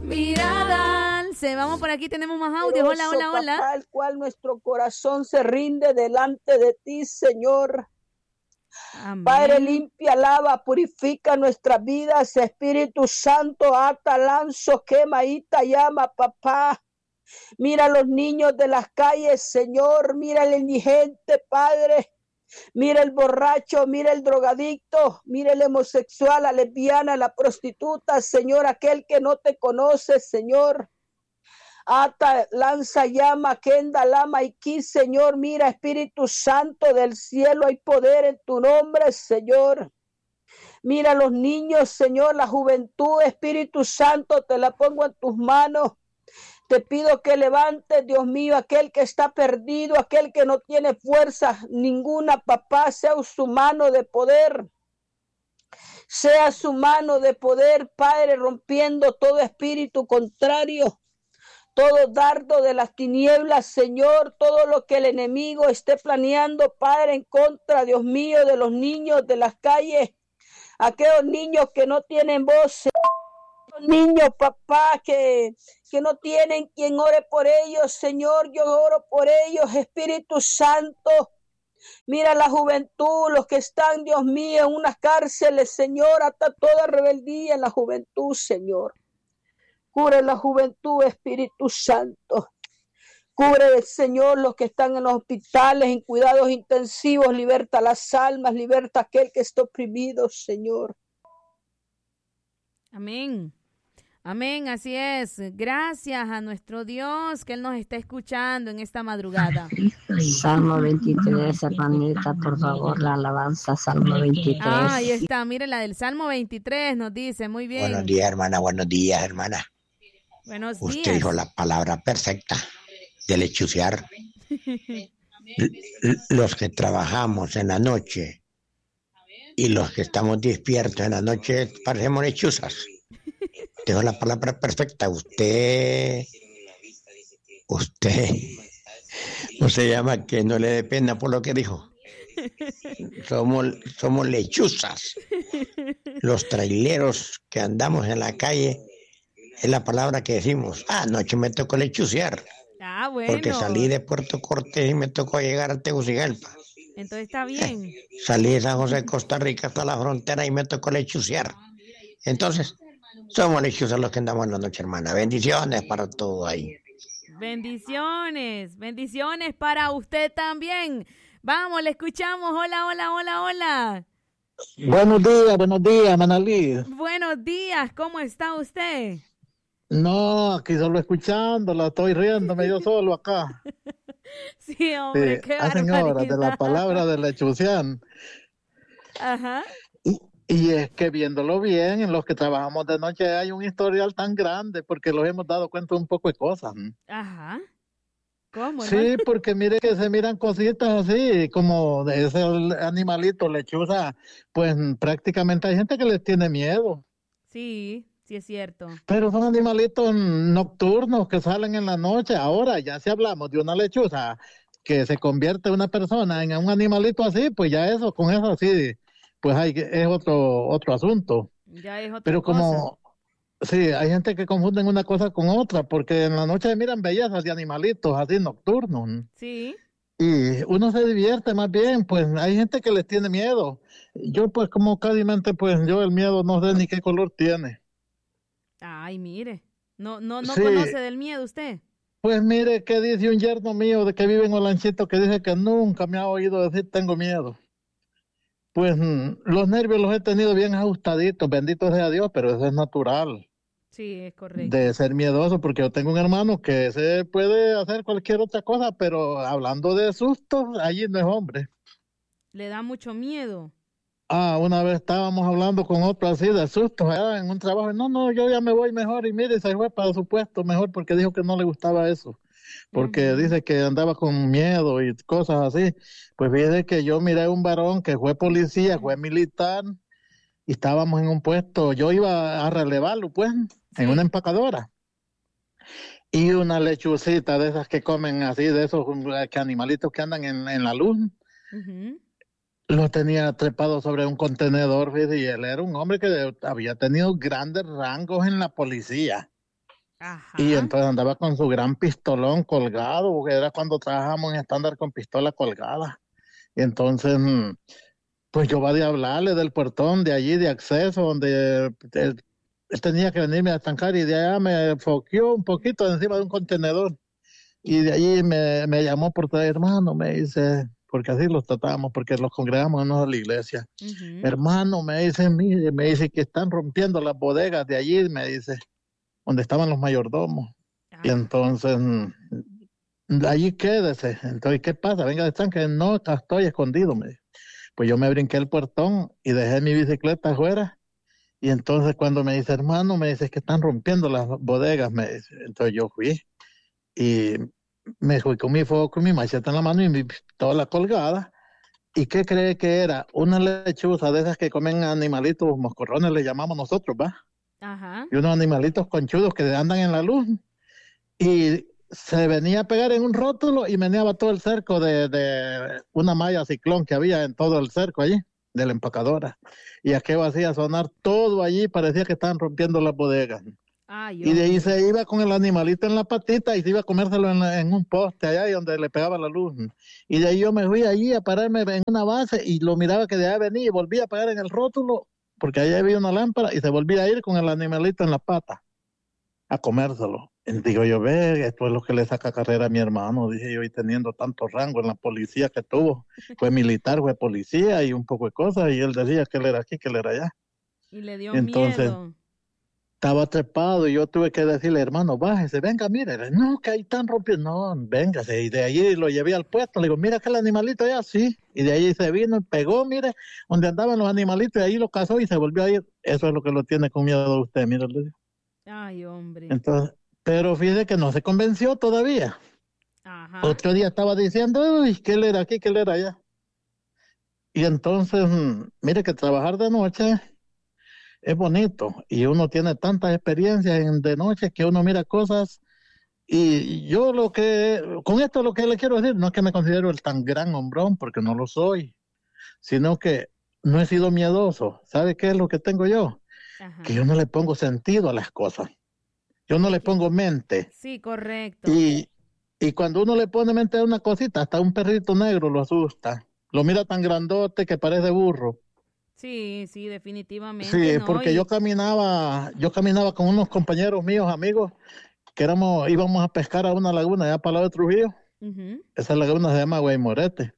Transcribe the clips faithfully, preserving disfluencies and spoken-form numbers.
mirada. Se vamos por aquí, tenemos más audios. Hola, hola, hola. Papá, al cual nuestro corazón se rinde delante de ti, Señor. Amén. Padre, limpia, lava, purifica nuestras vidas. Espíritu Santo, ata, lanzo, quema, ita, llama, papá. Mira a los niños de las calles, Señor. Mira al indigente, Padre. Mira el borracho, mira el drogadicto, mira el homosexual, la lesbiana, la prostituta, Señor, aquel que no te conoce, Señor. Ata, lanza, llama, Kenda, lama y ki, Señor. Mira, Espíritu Santo del cielo, hay poder en tu nombre, Señor. Mira a los niños, Señor, la juventud, Espíritu Santo, te la pongo en tus manos. Te pido que levantes, Dios mío, aquel que está perdido, aquel que no tiene fuerza ninguna, papá, sea su mano de poder. Sea su mano de poder, Padre, rompiendo todo espíritu contrario, todo dardo de las tinieblas, Señor, todo lo que el enemigo esté planeando, Padre, en contra, Dios mío, de los niños de las calles, aquellos niños que no tienen voz, niños, papá, que, que no tienen quien ore por ellos, Señor, yo oro por ellos, Espíritu Santo. Mira la juventud, los que están, Dios mío, en unas cárceles, Señor, hasta toda rebeldía en la juventud, Señor. Cubre la juventud, Espíritu Santo. Cubre, Señor, los que están en los hospitales, en cuidados intensivos, liberta las almas, liberta a aquel que está oprimido, Señor. Amén. Amén, así es. Gracias a nuestro Dios que Él nos está escuchando en esta madrugada. Salmo veintitrés, hermanita, por favor, la alabanza, Salmo veintitrés. Ah, ahí está, mire la del Salmo veintitrés, nos dice, muy bien. Buenos días, hermana, buenos días, hermana. Buenos Usted días. dijo la palabra perfecta de lechucear. Los que trabajamos en la noche y los que estamos despiertos en la noche parecemos lechuzas. Tengo la palabra perfecta. Usted, usted, no se llama que no le dé pena por lo que dijo. Somos, somos lechuzas. Los traileros que andamos en la calle es la palabra que decimos. Ah, anoche me tocó lechucear. Ah, bueno. Porque salí de Puerto Cortés y me tocó llegar a Tegucigalpa. Entonces está bien. Eh, salí de San José de Costa Rica hasta la frontera y me tocó lechucear. Entonces, somos lechuzas los que andamos en la noche, hermana. Bendiciones para todo ahí. Bendiciones, bendiciones para usted también. Vamos, le escuchamos. Hola, hola, hola, hola. Buenos días, buenos días, Manalí. Buenos días, ¿cómo está usted? No, aquí solo escuchándola, estoy riéndome yo solo acá. Sí, hombre, sí, qué a señora, de la palabra de lechucián. Ajá. Y, y es que viéndolo bien, en los que trabajamos de noche hay un historial tan grande porque los hemos dado cuenta de un poco de cosas. Ajá. ¿Cómo, sí, hermano? porque mire que se miran cositas así, como de ese animalito lechuza, pues prácticamente hay gente que les tiene miedo. Sí, sí es cierto. Pero son animalitos nocturnos que salen en la noche. Ahora, ya si hablamos de una lechuza que se convierte una persona en un animalito así, pues ya eso, con eso así, pues hay, es otro, otro asunto. Ya es otra Pero cosa. como... Sí, hay gente que confunden una cosa con otra, porque en la noche miran bellezas de animalitos así nocturnos. Sí. Y uno se divierte más bien, pues hay gente que les tiene miedo. Yo pues como casi mente, pues yo el miedo no sé ni qué color tiene. Ay, mire, no, no, no sí. conoce del miedo usted. Pues mire que dice un yerno mío de que vive en Olanchito que dice que nunca me ha oído decir tengo miedo. Pues los nervios los he tenido bien ajustaditos, bendito sea Dios, pero eso es natural. Sí, es correcto. De ser miedoso, porque yo tengo un hermano que se puede hacer cualquier otra cosa, pero hablando de sustos, allí no es hombre. ¿Le da mucho miedo? Ah, una vez estábamos hablando con otro así de sustos allá en un trabajo. No, no, yo ya me voy mejor. Y mire, se fue para su puesto mejor porque dijo que no le gustaba eso. Porque uh-huh. dice que andaba con miedo y cosas así. Pues fíjese que yo miré un varón que fue policía, fue militar, y estábamos en un puesto. Yo iba a relevarlo, pues, sí. en una empacadora. Y una lechucita de esas que comen así, de esos que animalitos que andan en, en la luz. Uh-huh. Lo tenía trepado sobre un contenedor, y él era un hombre que había tenido grandes rangos en la policía. Ajá. Y entonces andaba con su gran pistolón colgado, porque era cuando trabajamos en estándar con pistola colgada. Y entonces, mm, pues yo va de hablarle del portón de allí, de acceso, donde él, él tenía que venirme a estancar, y de allá me foqueó un poquito encima de un contenedor. Y de allí me, me llamó por traer, hermano, me dice, porque así los tratamos, porque los congregamos en la iglesia. Ujú. Hermano, me dice, mire, me dice que están rompiendo las bodegas de allí, me dice, donde estaban los mayordomos. Y Ah, entonces, mm, allí quédese. Entonces, ¿qué pasa? Venga de estanque. No, acá estoy escondido, me dice. Pues yo me brinqué el portón y dejé mi bicicleta afuera. Y entonces cuando me dice, hermano, me dice, es que están rompiendo las bodegas, me dice. Entonces yo fui y me fui con mi foco, con mi machete en la mano y mi pistola colgada. ¿Y qué cree que era? Una lechuza de esas que comen animalitos, moscorrones le llamamos nosotros, ¿va? ajá. Y unos animalitos conchudos que andan en la luz. Y se venía a pegar en un rótulo y meneaba todo el cerco de, de una malla ciclón que había en todo el cerco allí, de la empacadora. Y aquello hacía sonar todo allí, parecía que estaban rompiendo las bodegas. Ay, Y de ahí hombre. se iba con el animalito en la patita y se iba a comérselo en, la- en un poste allá y donde le pegaba la luz. Y de ahí yo me fui allí a pararme en una base y lo miraba que de allá venía y volvía a pegar en el rótulo porque allá había una lámpara y se volvía a ir con el animalito en la pata a comérselo. Y digo yo, ve, esto es lo que le saca carrera a mi hermano, dije yo, y teniendo tanto rango en la policía que tuvo. Fue militar, fue policía y un poco de cosas, y él decía que él era aquí, que él era allá. Y le dio Entonces, miedo. estaba trepado y yo tuve que decirle, hermano, bájese, venga, mire, no, que ahí están rompiendo, no, véngase, y de allí lo llevé al puesto, le digo, mira que el animalito allá, sí, y de allí se vino y pegó, mire, donde andaban los animalitos, y ahí lo cazó y se volvió a ir. Eso es lo que lo tiene con miedo de usted, mire, le digo. Ay, hombre. Entonces, pero fíjese que no se convenció todavía. Ajá. Otro día estaba diciendo, uy, que él era aquí, que él era allá. Y entonces, mm, mire que trabajar de noche es bonito y uno tiene tantas experiencias en de noche que uno mira cosas. Y yo lo que, con esto lo que le quiero decir, no es que me considero el tan gran hombrón, porque no lo soy, sino que no he sido miedoso. ¿Sabe qué es lo que tengo yo? Ajá. Que yo no le pongo sentido a las cosas. Yo no le pongo mente. Sí, correcto. Y, y cuando uno le pone mente a una cosita, hasta un perrito negro lo asusta. Lo mira tan grandote que parece burro. Sí, sí, definitivamente, Sí, ¿no? porque Y- yo caminaba, yo caminaba con unos compañeros míos, amigos, que éramos, íbamos a pescar a una laguna allá para el lado de Trujillo. Ujú. Esa laguna se llama Guaymorete.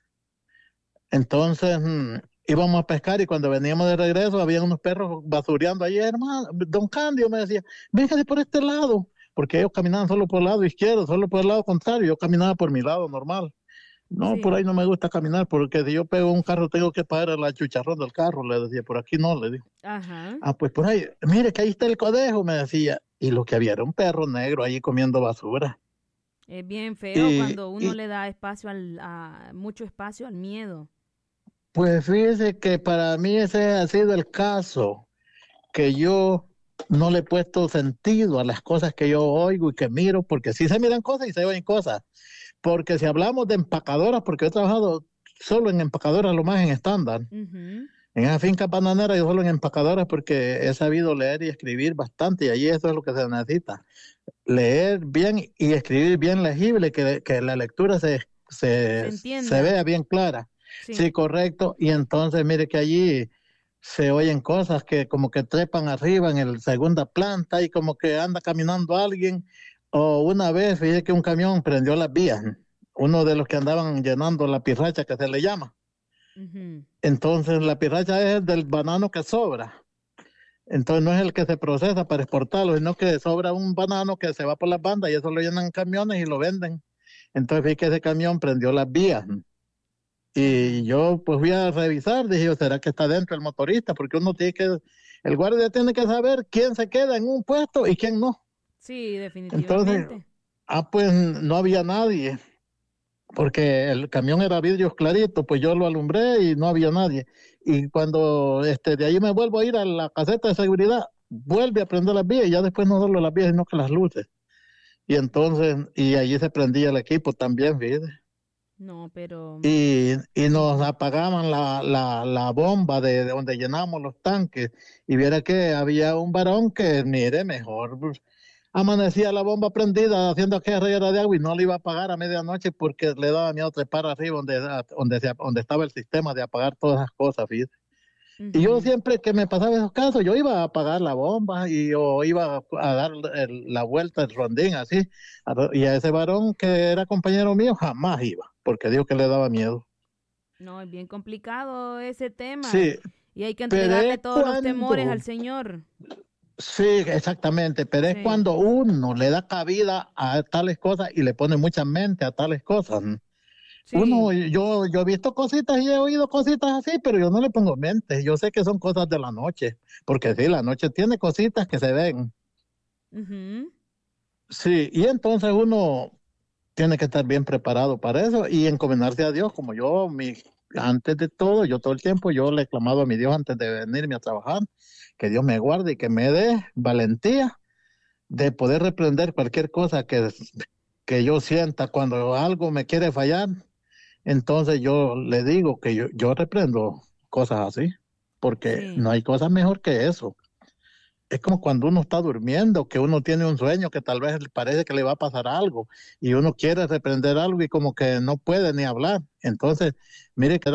Entonces, mm, íbamos a pescar y cuando veníamos de regreso había unos perros basureando allí, hermano. Don Candio me decía, véngase por este lado, porque ellos caminaban solo por el lado izquierdo, solo por el lado contrario. Yo caminaba por mi lado normal. No, Sí. por ahí no me gusta caminar, porque si yo pego un carro tengo que pagar el chicharrón del carro, le decía, por aquí no, le digo. Ajá. Ah, pues por ahí, mire que ahí está el conejo, me decía. Y lo que había era un perro negro ahí comiendo basura. Es bien feo Y, cuando uno y le da espacio al, a, mucho espacio al miedo. pues fíjese que para mí ese ha sido el caso, que yo no le he puesto sentido a las cosas que yo oigo y que miro, porque sí se miran cosas y se oyen cosas. Porque si hablamos de empacadoras, porque he trabajado solo en empacadoras, lo más en estándar. Ujú. En esa finca bananera yo solo en empacadoras porque he sabido leer y escribir bastante y allí eso es lo que se necesita. Leer bien y escribir bien legible, que, que la lectura se, Se se, entienda. se vea bien clara. Sí. Sí, correcto. Y entonces mire que allí se oyen cosas que como que trepan arriba en la segunda planta y como que anda caminando alguien. O una vez fíjese que un camión prendió las vías, uno de los que andaban llenando la pirracha que se le llama. Ujú. Entonces la pirracha es del banano que sobra. Entonces no es el que se procesa para exportarlo, sino que sobra un banano que se va por las bandas y eso lo llenan en camiones y lo venden. Entonces vi que ese camión prendió las vías. Y yo pues fui a revisar, dije yo, ¿será que está dentro el motorista? Porque uno tiene que, el guardia tiene que saber quién se queda en un puesto y quién no. Sí, Entonces, definitivamente. ah, pues no había nadie, porque el camión era vidrios claritos, pues yo lo alumbré y no había nadie. Y cuando este, de ahí me vuelvo a ir a la caseta de seguridad, vuelve a prender las vías y ya después no solo las vías, sino que las luces. Y entonces, y allí se prendía el equipo también, fíjate. No, pero Y, y nos apagaban la, la, la bomba de, de donde llenamos los tanques. Y viera que había un varón que, mire, mejor amanecía la bomba prendida haciendo aquella reguera de agua y no le iba a apagar a medianoche porque le daba miedo trepar arriba donde, donde, se, donde estaba el sistema de apagar todas esas cosas, fíjate. Uh-huh. Y yo siempre que me pasaba esos casos, yo iba a apagar la bomba y yo iba a dar el, la vuelta, el rondín, así. Y a ese varón que era compañero mío jamás iba, porque dijo que le daba miedo. No, es bien complicado ese tema. Sí. Y hay que entregarle todos cuando... los temores al Señor. Sí, exactamente, pero sí. Es cuando uno le da cabida a tales cosas y le pone mucha mente a tales cosas. Sí. Uno, yo, yo he visto cositas y he oído cositas así, pero yo no le pongo mente. Yo sé que son cosas de la noche, porque sí, la noche tiene cositas que se ven. Uh-huh. Sí, y entonces uno tiene que estar bien preparado para eso y encomendarse a Dios, como yo, mi, antes de todo, yo todo el tiempo, yo le he clamado a mi Dios antes de venirme a trabajar, que Dios me guarde y que me dé valentía de poder reprender cualquier cosa que, que yo sienta cuando algo me quiere fallar. Entonces yo le digo que yo, yo reprendo cosas así, porque sí. No hay cosa mejor que eso. Es como cuando uno está durmiendo, que uno tiene un sueño que tal vez parece que le va a pasar algo y uno quiere reprender algo y como que no puede ni hablar. Entonces, mire que